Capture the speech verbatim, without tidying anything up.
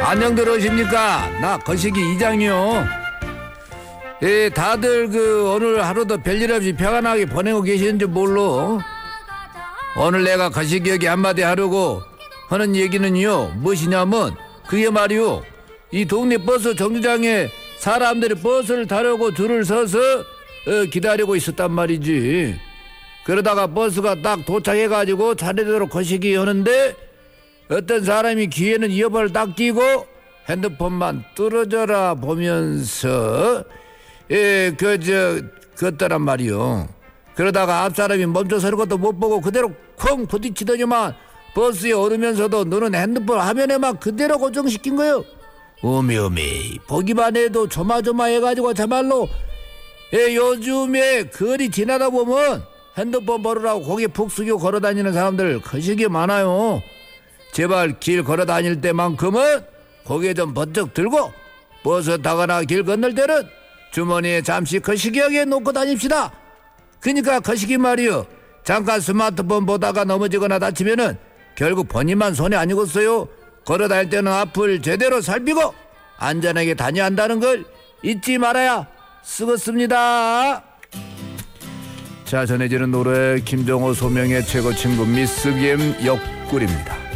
안녕들 오십니까? 나 거시기 이장이요. 예, 다들 그 오늘 하루도 별일 없이 평안하게 보내고 계시는지 몰라. 오늘 내가 거시기 여기 한마디 하려고 하는 얘기는요, 무엇이냐면 그게 말이요, 이 동네 버스 정류장에 사람들이 버스를 타려고 줄을 서서 어, 기다리고 있었단 말이지. 그러다가 버스가 딱 도착해가지고 차례대로 거시기 하는데 어떤 사람이 귀에는 이어폰을 딱 끼고 핸드폰만 뚫어져라 보면서 예, 그저 걷더란 말이요. 그러다가 앞 사람이 멈춰서는 것도 못 보고 그대로 콩 부딪히더니만 버스에 오르면서도 너는 핸드폰 화면에만 그대로 고정시킨 거요. 어메어메, 보기만 해도 조마조마해가지고 참말로 예, 요즘에 거리 지나다 보면 핸드폰 버리라고 고개 푹 숙이고 걸어다니는 사람들 거시기 많아요. 제발 길 걸어다닐 때만큼은 고개 좀 번쩍 들고 버스 타거나 길 건널 때는 주머니에 잠시 거시기하게 놓고 다닙시다. 그러니까 거시기 말이요, 잠깐 스마트폰 보다가 넘어지거나 다치면은 결국 본인만 손해 아니겠어요. 걸어다닐 때는 앞을 제대로 살피고 안전하게 다녀야 한다는 걸 잊지 말아야 쓰겠습니다. 자, 전해지는 노래 김정호 소명의 최고 친구 미스 김 옆구리입니다.